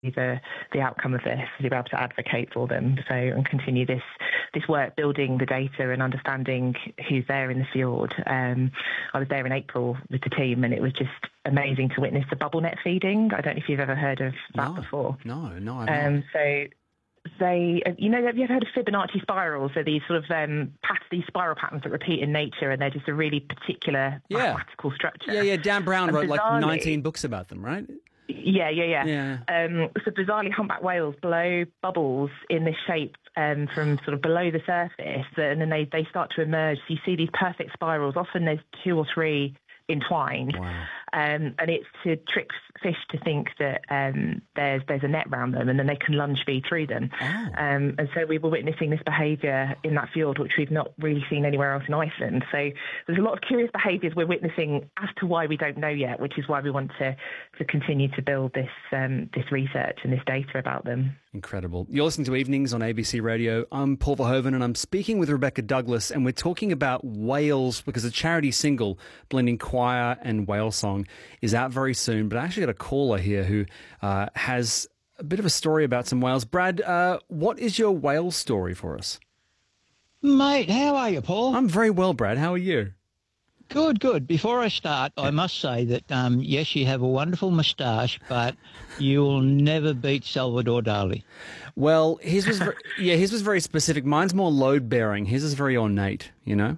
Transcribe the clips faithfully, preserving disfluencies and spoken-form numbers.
the the outcome of this, to be able to advocate for them, so and continue this this work, building the data and understanding who's there in the field. Um, I was there in April with the team, and it was just amazing to witness the bubble net feeding. I don't know if you've ever heard of that no, before. No, no, I've um, not. So they, you know, have you ever heard of Fibonacci spirals? So these sort of um, pat- these spiral patterns that repeat in nature, and they're just a really particular yeah. mathematical structure. Yeah, yeah. Dan Brown and wrote like bizarrely, nineteen books about them, right? Yeah, yeah, yeah. yeah. Um, so bizarrely, humpback whales blow bubbles in this shape um, from sort of below the surface, and then they, they start to emerge. So you see these perfect spirals. Often there's two or three entwined. Wow. Um, and it's to trick fish to think that um, there's there's a net around them, and then they can lunge feed through them. Oh. Um, and so we were witnessing this behaviour in that field, which we've not really seen anywhere else in Iceland. So there's a lot of curious behaviours we're witnessing as to why we don't know yet, which is why we want to, to continue to build this um, this research and this data about them. Incredible. You're listening to Evenings on A B C Radio. I'm Paul Verhoeven, and I'm speaking with Rebecca Douglas, and we're talking about whales because a charity single blending choir and whale song is out very soon. But I actually got a caller here who uh, has a bit of a story about some whales. Brad, uh, what is your whale story for us? Mate, how are you, Paul? I'm very well, Brad. How are you? Good, good. Before I start, I must say that, um, yes, you have a wonderful moustache, but you'll never beat Salvador Dali. Well, his was very, yeah, his was very specific. Mine's more load-bearing. His is very ornate, you know?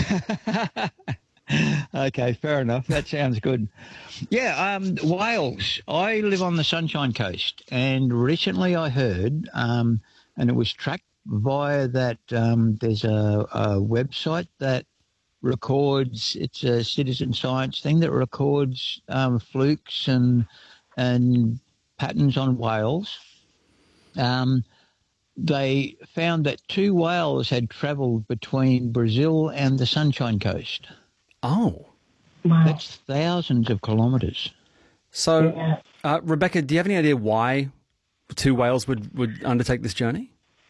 Okay, fair enough. That sounds good. Yeah, um, Wales. I live on the Sunshine Coast, and recently I heard, um, and it was tracked via that, um, there's a, a website that records, it's a citizen science thing that records um, flukes and and patterns on whales. Um, they found that two whales had travelled between Brazil and the Sunshine Coast. Oh. Wow. That's thousands of kilometres. So, Yeah. uh, Rebecca, do you have any idea why two whales would, would undertake this journey?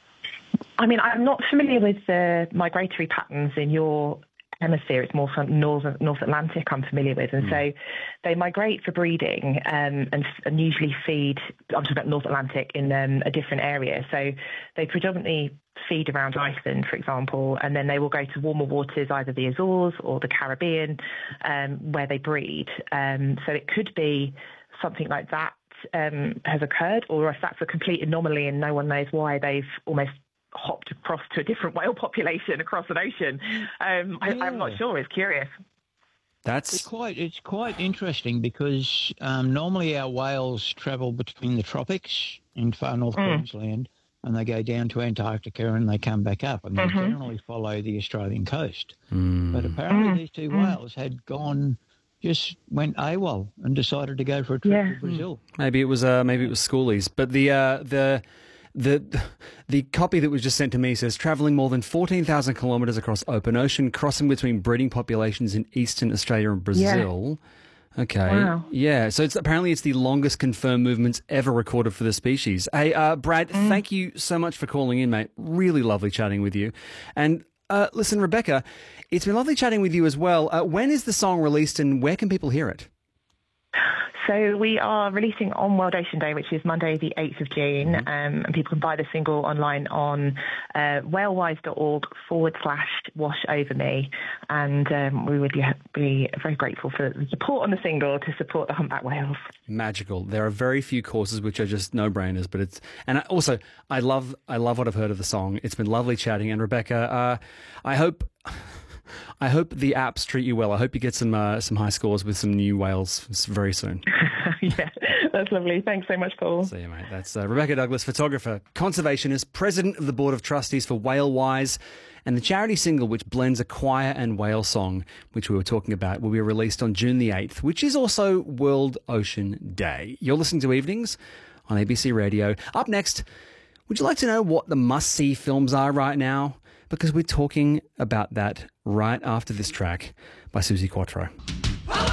I mean, I'm not familiar with the migratory patterns in your hemisphere. It's more from North, North Atlantic I'm familiar with. And mm. so they migrate for breeding um, and, and usually feed, I'm talking about North Atlantic, in um, a different area. So they predominantly feed around Iceland, for example, and then they will go to warmer waters, either the Azores or the Caribbean, um, where they breed. Um, so it could be something like that um, has occurred, or if that's a complete anomaly and no one knows why, they've almost hopped across to a different whale population across an ocean. Um, I, yeah. I'm not sure. It's curious. That's it's quite it's quite interesting because um, normally our whales travel between the tropics in far north mm. Queensland, and they go down to Antarctica and they come back up, and they mm-hmm. generally follow the Australian coast. Mm. But apparently mm. these two mm. whales had gone, just went AWOL and decided to go for a trip yeah. to Brazil. Maybe it was uh, maybe it was schoolies, but the uh, the. The the copy that was just sent to me says travelling more than fourteen thousand kilometres across open ocean, crossing between breeding populations in eastern Australia and Brazil. Yeah. Okay. Wow. Yeah. So it's apparently it's the longest confirmed movements ever recorded for the species. Hey, uh, Brad, mm. thank you so much for calling in, mate. Really lovely chatting with you. And uh, listen, Rebecca, it's been lovely chatting with you as well. Uh, when is the song released and where can people hear it? So we are releasing on World Ocean Day, which is Monday the eighth of June, mm-hmm. um, and people can buy the single online on uh, whalewise.org forward slash wash over me. And um, we would be very grateful for the support on the single to support the humpback whales. Magical. There are very few courses which are just no-brainers, but it's and also I love I love what I've heard of the song. It's been lovely chatting, and Rebecca, uh, I hope. I hope the apps treat you well. I hope you get some uh, some high scores with some new whales very soon. Yeah, that's lovely. Thanks so much, Paul. See you, mate. That's uh, Rebecca Douglas, photographer, conservationist, president of the board of trustees for WhaleWise, and the charity single which blends a choir and whale song, which we were talking about, will be released on June the eighth, which is also World Ocean Day. You're listening to Evenings on A B C Radio. Up next, would you like to know what the must-see films are right now? Because we're talking about that right after this track by Suzi Quatro.